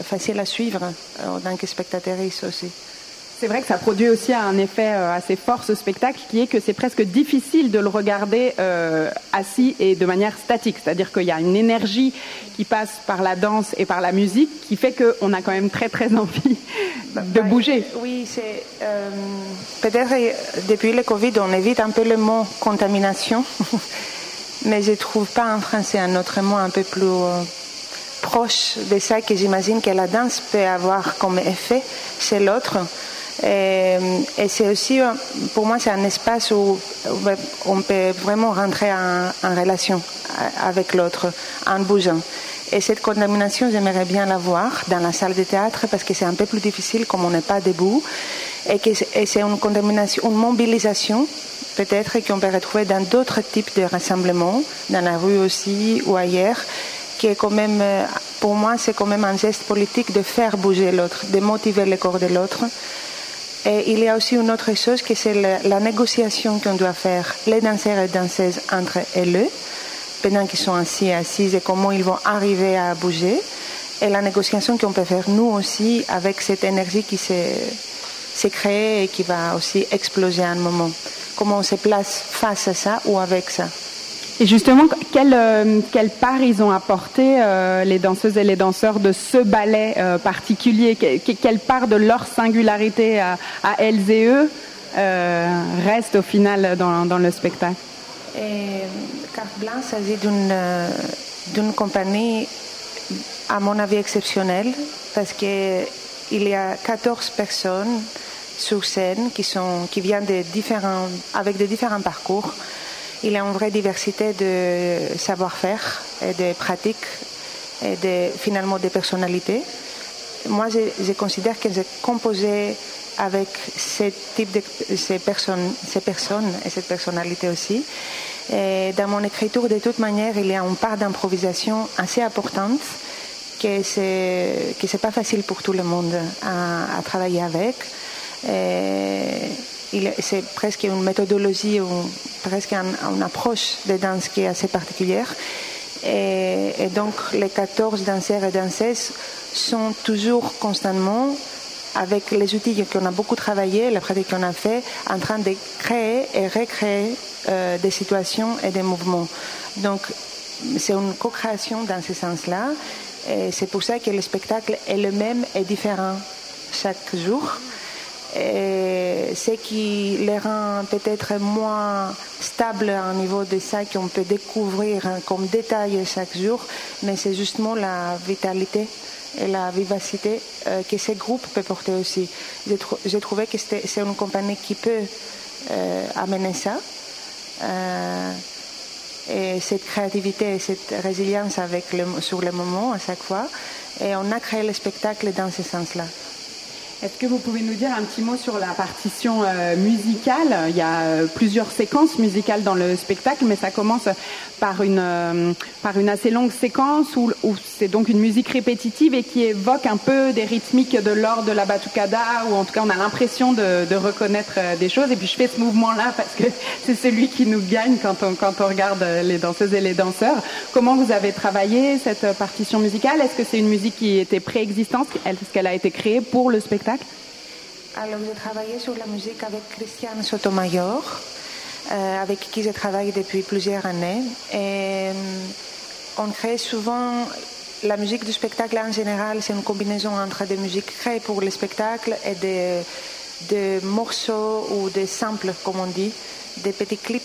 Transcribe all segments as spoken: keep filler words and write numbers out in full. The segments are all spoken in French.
facile à suivre en tant que spectatrice aussi. C'est vrai que ça produit aussi un effet assez fort, ce spectacle, qui est que c'est presque difficile de le regarder euh, assis et de manière statique. C'est-à-dire qu'il y a une énergie qui passe par la danse et par la musique qui fait qu'on a quand même très très envie de bouger. Oui, c'est euh, peut-être depuis le Covid, on évite un peu le mot contamination, mais je ne trouve pas en français un autre mot un peu plus euh, proche de ça que j'imagine que la danse peut avoir comme effet chez l'autre. Et, et c'est aussi, pour moi, c'est un espace où on peut vraiment rentrer en, en relation avec l'autre en bougeant. Et cette contamination, j'aimerais bien la voir dans la salle de théâtre parce que c'est un peu plus difficile comme on n'est pas debout. Et, que, et c'est une contamination, une mobilisation peut-être qu'on peut retrouver dans d'autres types de rassemblements, dans la rue aussi ou ailleurs, qui est quand même, pour moi, c'est quand même un geste politique de faire bouger l'autre, de motiver le corps de l'autre. Et il y a aussi une autre chose, que c'est la, la négociation qu'on doit faire, les danseurs et danseuses entre eux, pendant qu'ils sont assis et assises, et comment ils vont arriver à bouger. Et la négociation qu'on peut faire nous aussi, avec cette énergie qui s'est, s'est créée et qui va aussi exploser à un moment. Comment on se place face à ça ou avec ça. Et justement, quelle, euh, quelle part ils ont apporté, euh, les danseuses et les danseurs, de ce ballet euh, particulier? que, Quelle part de leur singularité à, à elles et eux euh, reste au final dans, dans le spectacle? Et Carte Blanche s'agit d'une, euh, d'une compagnie, à mon avis, exceptionnelle, parce qu'il y a quatorze personnes sur scène qui, sont, qui viennent de différents, avec de différents parcours. Il y a une vraie diversité de savoir-faire et de pratiques et de, finalement de personnalités. Moi, je, je considère que j'ai composé avec ce type de ces personnes, ces personnes et cette personnalité aussi. Et dans mon écriture, de toute manière, il y a une part d'improvisation assez importante que c'est que c'est pas facile pour tout le monde à, à travailler avec. Et c'est presque une méthodologie ou presque un, une approche de danse qui est assez particulière. Et, et donc, les quatorze danseurs et danseuses sont toujours constamment, avec les outils qu'on a beaucoup travaillé, la pratique qu'on a fait, en train de créer et recréer euh, des situations et des mouvements. Donc, c'est une co-création dans ce sens-là. Et c'est pour ça que le spectacle est le même et différent chaque jour. Et ce qui les rend peut-être moins stables au niveau de ça qu'on peut découvrir comme détail chaque jour, mais c'est justement la vitalité et la vivacité euh, que ces groupes peuvent porter aussi. J'ai, tr- j'ai trouvé que c'est une compagnie qui peut euh, amener ça, euh, et cette créativité et cette résilience avec le, sur le moment à chaque fois, et on a créé le spectacle dans ce sens-là. Est-ce que vous pouvez nous dire un petit mot sur la partition euh, musicale? Il y a euh, plusieurs séquences musicales dans le spectacle, mais ça commence par une, euh, par une assez longue séquence où, où c'est donc une musique répétitive et qui évoque un peu des rythmiques de l'ordre de la batucada, ou en tout cas on a l'impression de, de reconnaître euh, des choses. Et puis je fais ce mouvement-là parce que c'est celui qui nous gagne quand on, quand on regarde les danseuses et les danseurs. Comment vous avez travaillé cette partition musicale? Est-ce que c'est une musique qui était préexistante? Est-ce qu'elle a été créée pour le spectacle? Alors, j'ai travaillé sur la musique avec Christiane Sotomayor, euh, avec qui je travaille depuis plusieurs années. Et euh, on crée souvent la musique du spectacle en général, c'est une combinaison entre des musiques créées pour le spectacle et des, des morceaux ou des samples, comme on dit, des petits clips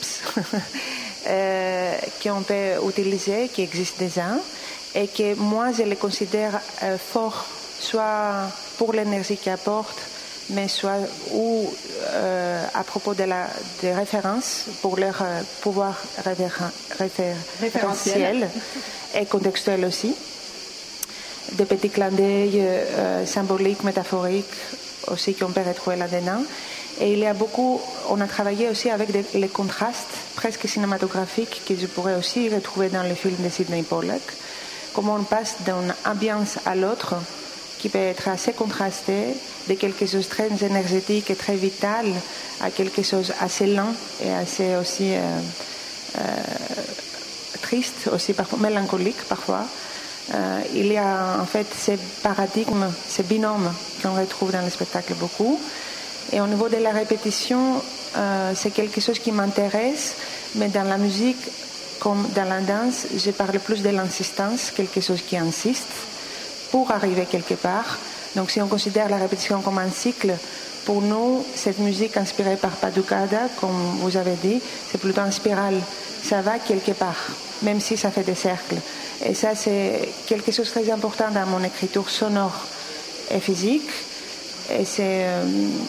euh, qu'on peut utiliser, qui existent déjà, et que moi je les considère euh, forts, soit pour l'énergie qu'ils apportent, mais soit ou euh, à propos de la des références pour leur euh, pouvoir référen, référ, référentiel et contextuel aussi, des petits clins d'œil euh, symboliques, métaphoriques aussi qu'on peut retrouver là-dedans. Et il y a beaucoup, on a travaillé aussi avec des, les contrastes presque cinématographiques que je pourrais aussi retrouver dans le film de Sidney Pollack. Comment on passe d'une ambiance à l'autre qui peut être assez contrasté, de quelque chose de très énergétique et très vital à quelque chose assez lent et assez aussi euh, euh, triste, aussi parfois mélancolique parfois. Euh, il y a en fait ces paradigmes, ces binômes qu'on retrouve dans le spectacle beaucoup. Et au niveau de la répétition, euh, c'est quelque chose qui m'intéresse, mais dans la musique, comme dans la danse, je parle plus de l'insistance, quelque chose qui insiste pour arriver quelque part. Donc si on considère la répétition comme un cycle, pour nous, cette musique inspirée par Padukada, comme vous avez dit, c'est plutôt en spirale. Ça va quelque part, même si ça fait des cercles. Et ça, c'est quelque chose de très important dans mon écriture sonore et physique. Et c'est, euh,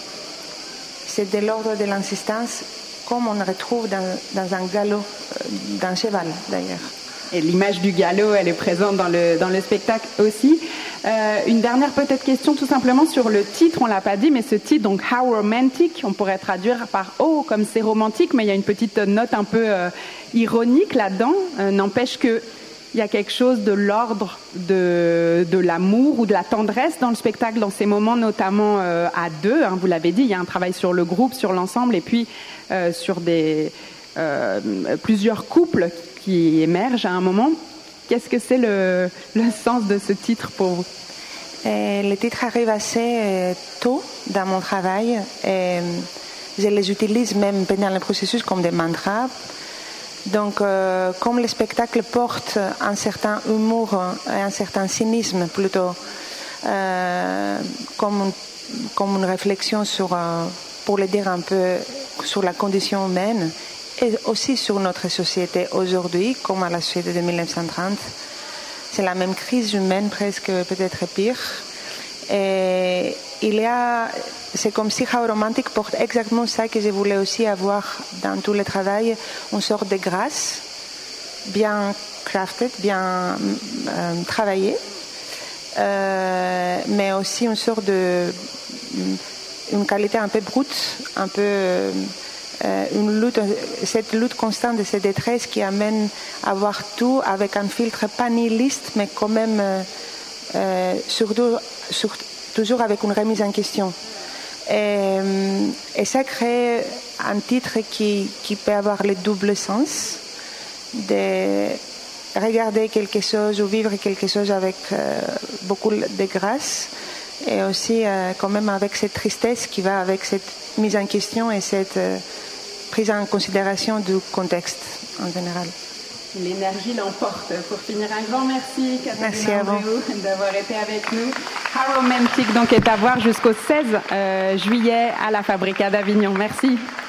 c'est de l'ordre de l'insistance, comme on retrouve dans, dans un galop d'un cheval, d'ailleurs. Et l'image du galop, elle est présente dans le, dans le spectacle aussi. Euh, une dernière peut-être question tout simplement sur le titre, on l'a pas dit, mais ce titre, donc How Romantic, on pourrait traduire par Oh, comme c'est romantique, mais il y a une petite note un peu euh, ironique là-dedans. Euh, n'empêche que il y a quelque chose de l'ordre de, de l'amour ou de la tendresse dans le spectacle, dans ces moments notamment euh, à deux, hein, vous l'avez dit, il y a un travail sur le groupe, sur l'ensemble, et puis euh, sur des, euh, plusieurs couples qui émergent à un moment. Qu'est-ce que c'est le, le sens de ce titre pour vous? Et le titre arrive assez tôt dans mon travail. Et je les utilise même pendant le processus comme des mantras. Donc, euh, comme le spectacle porte un certain humour et un certain cynisme plutôt, euh, comme, une, comme une réflexion sur, euh, pour le dire un peu, sur la condition humaine et aussi sur notre société aujourd'hui, comme à la société de mille neuf cent trente. C'est la même crise humaine, presque peut-être pire. Et il y a, c'est comme si How Romantic porte exactement ça que je voulais aussi avoir dans tout le travail, une sorte de grâce, bien crafted, bien euh, travaillée, euh, mais aussi une sorte de, une qualité un peu brute, un peu euh, une lutte, cette lutte constante de cette détresse qui amène à voir tout avec un filtre pas nihiliste, mais quand même euh, euh, surtout, surtout toujours avec une remise en question. Et, et ça crée un titre qui, qui peut avoir le double sens de regarder quelque chose ou vivre quelque chose avec euh, beaucoup de grâce et aussi euh, quand même avec cette tristesse qui va avec cette mise en question et cette euh, prise en considération du contexte en général. L'énergie l'emporte. Pour finir, un grand merci, Catarina Andréou, d'avoir été avec nous. How Romantic donc est à voir jusqu'au seize euh, juillet à la Fabrica d'Avignon. Merci.